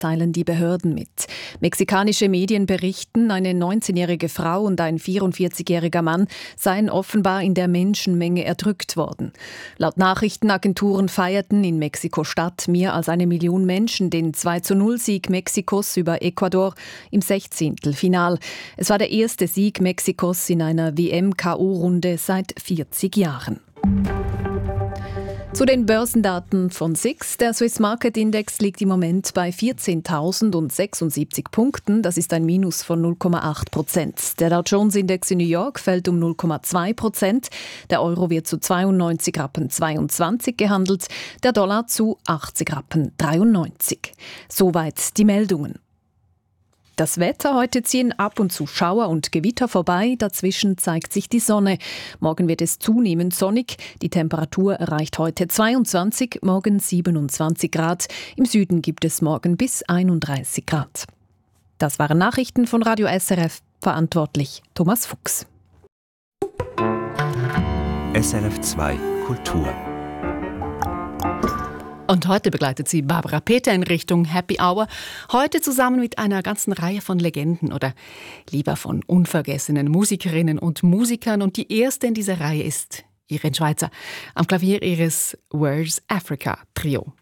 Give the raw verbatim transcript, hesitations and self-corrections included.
teilen die Behörden mit. Mexikanische Medien berichten, eine neunzehnjährige Frau und ein vierundvierzigjähriger Mann seien offenbar in der Menschenmenge erdrückt worden. Laut Nachrichtenagenturen feierten in Mexiko-Stadt mehr als eine Million Menschen den zwei zu null Sieg Mexikos über Ecuador im Sechzehntelfinal. Es war der erste Sieg Mexikos in einer W M-K O-Runde seit vierzig Jahren. Zu den Börsendaten von S I X. Der Swiss Market Index liegt im Moment bei vierzehntausendsechsundsiebzig Punkten. Das ist ein Minus von null Komma acht Prozent. Der Dow Jones Index in New York fällt um null Komma zwei Prozent. Der Euro wird zu zweiundneunzig Rappen zweiundzwanzig gehandelt. Der Dollar zu achtzig Rappen dreiundneunzig. Soweit die Meldungen. Das Wetter: Heute ziehen ab und zu Schauer und Gewitter vorbei, dazwischen zeigt sich die Sonne. Morgen wird es zunehmend sonnig. Die Temperatur erreicht heute zweiundzwanzig, morgen siebenundzwanzig Grad. Im Süden gibt es morgen bis einunddreißig Grad. Das waren Nachrichten von Radio S R F, verantwortlich Thomas Fuchs. S R F zwei Kultur. Und heute begleitet sie Barbara Peter in Richtung Happy Hour. Heute zusammen mit einer ganzen Reihe von Legenden oder lieber von unvergessenen Musikerinnen und Musikern. Und die erste in dieser Reihe ist Irene Schweizer am Klavier ihres Where's Africa Trio.